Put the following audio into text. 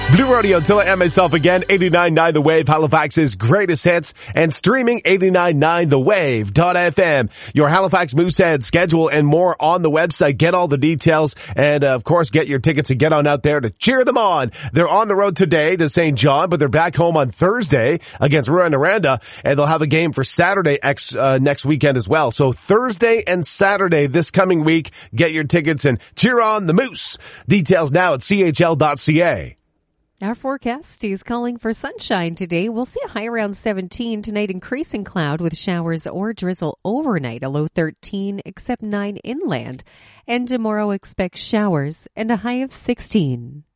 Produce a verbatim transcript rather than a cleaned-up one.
Blue Rodeo, Tilla and myself again, eighty-nine point nine The Wave, Halifax's greatest hits, and streaming eighty-nine point nine the wave dot f m. Your Halifax Moosehead schedule and more on the website. Get all the details and, uh, of course, get your tickets and get on out there to cheer them on. They're on the road today to Saint John, but they're back home on Thursday against Rouyn-Noranda, and they'll have a game for Saturday ex, uh, next weekend as well. So Thursday and Saturday this coming week, get your tickets and cheer on the Moose. Details now at c h l dot c a. Our forecast is calling for sunshine today. We'll see a high around seventeen tonight, increasing cloud with showers or drizzle overnight, a low thirteen, except nine inland. And tomorrow expect showers and a high of sixteen.